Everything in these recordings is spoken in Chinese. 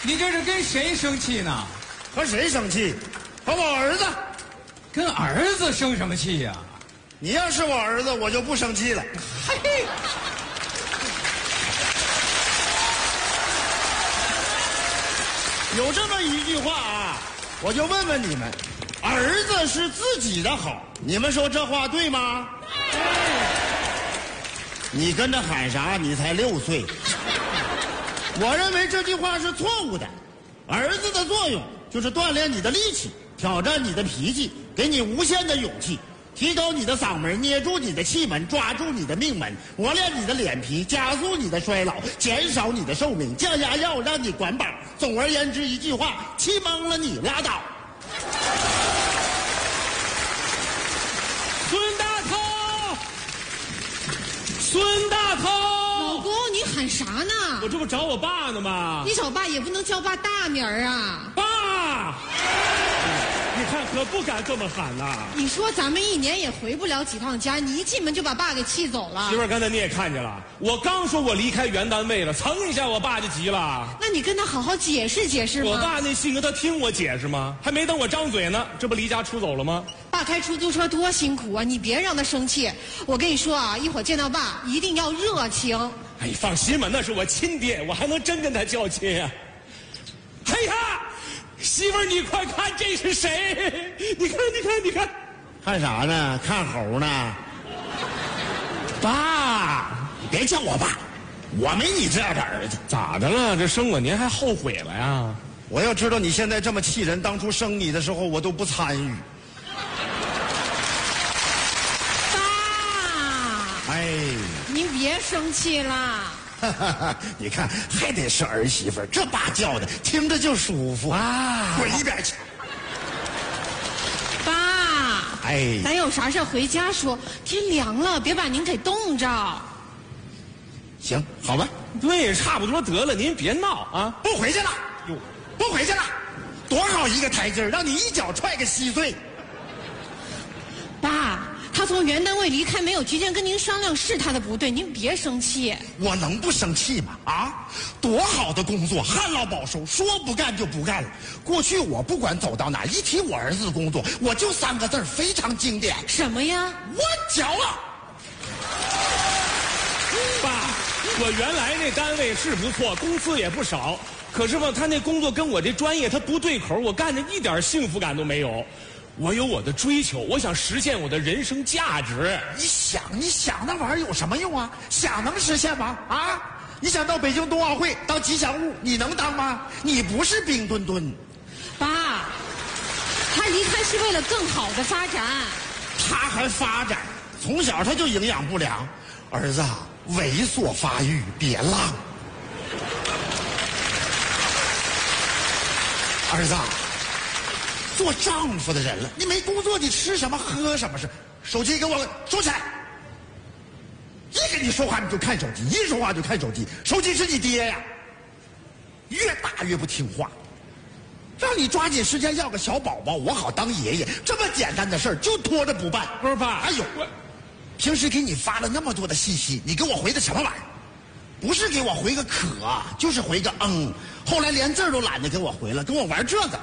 你这是跟谁生气呢？ 和谁生气？和我儿子。 跟儿子生什么气呀？ 你要是我儿子，我就不生气了。 嘿， 有这么一句话啊，我就问问你们，儿子是自己的好，你们说这话对吗？你跟着喊啥？你才6岁。我认为这句话是错误的。儿子的作用就是锻炼你的力气，挑战你的脾气，给你无限的勇气，提高你的嗓门，捏住你的气门，抓住你的命门，磨练你的脸皮，加速你的衰老，减少你的寿命，降压药让你管饱。总而言之，一句话，气懵了你拉倒。 孙大头，孙大头， 老公，你喊啥呢？ 我这不找我爸呢吗？ 你找爸也不能叫爸大名啊！ 爸，你看可不敢这么喊呐。 你说咱们1年也回不了几趟家，你一进门就把爸给气走了。 媳妇儿，刚才你也看见了，我刚说我离开原单位了，蹭一下我爸就急了。 那你跟他好好解释解释嘛。 我爸那性格，他听我解释吗？还没等我张嘴呢，这不离家出走了吗？ 爸开出租车多辛苦啊，你别让他生气。我跟你说啊，一会儿见到爸一定要热情。 哎，放心吧，那是我亲爹，我还能真跟他较亲啊？哎呀，媳妇儿，你快看这是谁？你看，你看，你看， 看啥呢？看猴呢？爸，你别叫我爸，我没你这样的儿子。 咋的了？这生我您还后悔了呀？ 我要知道你现在这么气人，当初生你的时候我都不参与。 爸， 哎， 您别生气啦。 你看，还得是儿媳妇，这爸叫的听着就舒服啊！滚一边去！ 爸， 哎， 咱有啥事回家说，天凉了，别把您给冻着。 行，好吧， 对，差不多得了，您别闹啊！ 不回去了，不回去了，多好一个台阶，让你一脚踹个稀碎。 爸，他从原单位离开没有提前跟您商量，是他的不对，您别生气。 我能不生气吗？啊，多好的工作，旱涝保收，说不干就不干了。过去我不管走到哪，一提我儿子的工作，我就3个字，非常经典。 什么呀？ 我脚了。 爸，我原来那单位是不错，工资也不少，可是吧，他那工作跟我这专业他不对口，我干着一点幸福感都没有。我有我的追求，我想实现我的人生价值。 你想那玩意儿有什么用啊？想能实现吗？啊，你想到北京冬奥会当吉祥物，你能当吗？你不是冰墩墩。 爸，他离开是为了更好的发展。 他还发展，从小他就营养不良。儿子啊，猥琐发育，别浪。儿子啊，做丈夫的人了，你没工作，你吃什么喝什么是？手机给我收起来！一跟你说话你就看手机，一说话就看手机，手机是你爹呀，越大越不听话。让你抓紧时间要个小宝宝，我好当爷爷。这么简单的事儿就拖着不办。 不是爸， 哎呦，平时给你发了那么多的信息，你给我回的什么玩意儿？不是给我回个可，就是回个嗯。后来连字儿都懒得给我回了，跟我玩这个。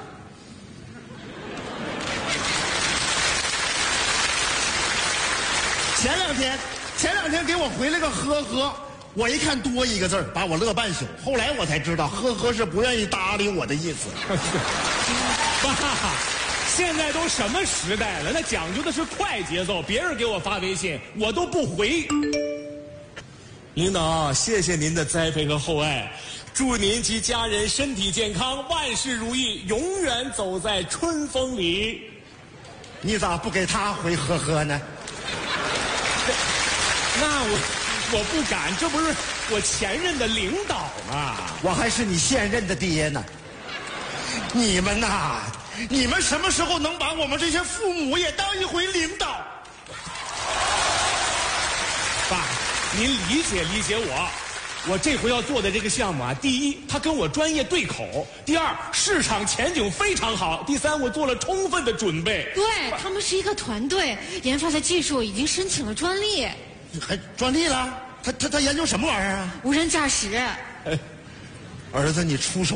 前两天给我回了个呵呵，我一看多一个字儿，把我乐半宿。后来我才知道，呵呵是不愿意搭理我的意思。 爸，现在都什么时代了？那讲究的是快节奏，别人给我发微信，我都不回。领导，谢谢您的栽培和厚爱，祝您及家人身体健康，万事如意，永远走在春风里。 你咋不给他回呵呵呢？ 那我不敢，这不是我前任的领导吗？ 我还是你现任的爹呢。你们呐，你们什么时候能把我们这些父母也当一回领导？ 爸，您理解理解我。我这回要做的这个项目啊，第一，它跟我专业对口；第二，市场前景非常好；第三，我做了充分的准备。 对，他们是一个团队，研发的技术已经申请了专利。 还专利了？他研究什么玩意儿啊？ 无人驾驶。 儿子，你出手